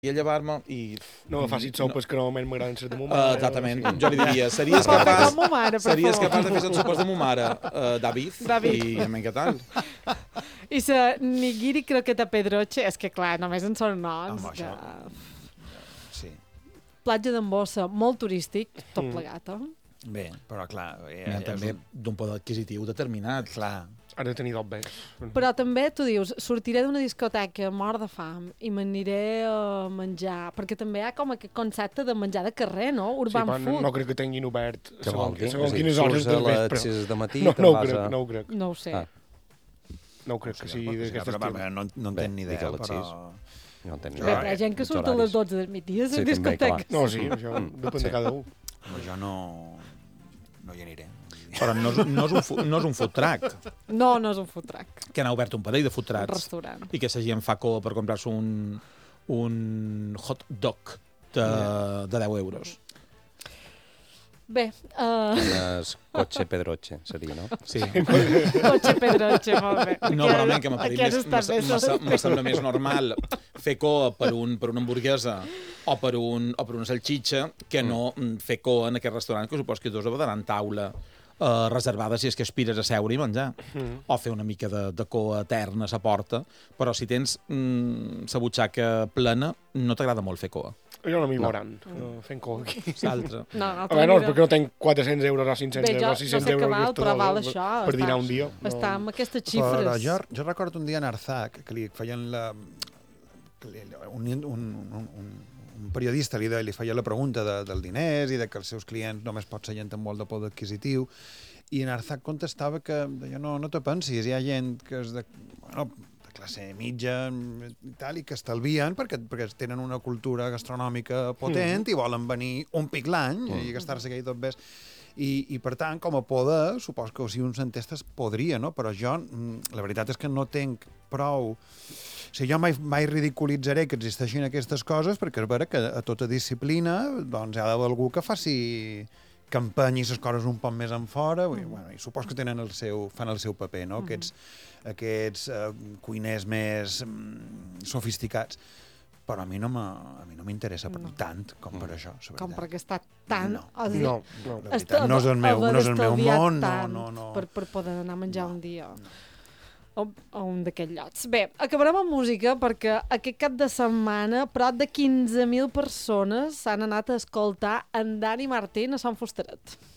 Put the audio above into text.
i a llevar-me i... No facis sopes que normalment m'agraden ser de mo mare. Exactament, jo li diria, series capaç de fer les sopes de mo mare, David, i a què tal? I la nigiri croqueta pedroche, és que clar, només en són noms. Sí. Platja d'Embossa, molt turístic, tot plegat, Bé, però clar... També d'un poder adquisitiu determinat. Clar. Ha de tenir dos bé. Però també tu dius, sortiré d'una discoteca mort de fam i m'aniré a menjar, perquè també hi ha com aquest concepte de menjar de carrer, no? Urban food. No crec que tinguin obert segons quines hores del vespre. Surts a les 6 de matí no ho crec. No ho sé. No ho crec que sigui d'aquest estil. No en tenc ni idea, però... No entenc hi ha gent que surt a les 12 del migdia a les discoteques. No, sí, això depèn de cada un. Jo no hi aniré. Però no és un food truck. No és un food truck. Que n'ha obert un parell de food trucks. Restaurant. I que la gent fa cua per comprar-se un hot dog de 10 euros. Bé. Cotxe pedroche, seria, no? Sí. Cotxe pedroche, molt bé. No, però almenys que me sembla més normal fer coa per una hamburguesa o per una salxitxa que no fer coa en aquest restaurant, que supos que tots daran taula reservada si és que aspires a seure i menjar. O fer una mica de coa eterna a la porta, però si tens la butxaca plena, no t'agrada molt fer coa. Jo no m'hi veuran fent coa aquí. L'altre. A veure, perquè no tenc 400 euros o 500 euros o 600 euros però val això, per dinar un dia. Està amb aquestes xifres. Però jo recordo un dia a Arzac que li feien un periodista li feia la pregunta dels diners i de que els seus clients només pot ser gent amb molt de poder adquisitiu, i en Arzac contestava que no te pensis, hi ha gent que és de classe mitja i tal, i que estalvien perquè tenen una cultura gastronòmica potent i volen venir un pic l'any i gastar-se aquell tot bé. I per tant, com a poder, supos que si un s'entestes podria, no? Però jo, la veritat és que no tenc prou... O sigui, jo mai ridiculitzaré que existeixin aquestes coses, perquè és vera que a tota disciplina doncs, hi ha d'haver algú que faci que empenyi les coses un poc més en fora, i supos que fan el seu paper, no? Aquests cuiners més sofisticats. Però a mi no m'interessa tant com per això. Com perquè està tan... No. No és el meu món. Per poder anar a menjar un dia a un d'aquests llocs. Bé, acabarem amb música perquè aquest cap de setmana prop de 15.000 persones s'han anat a escoltar en Dani Martín a Sant Fusteret.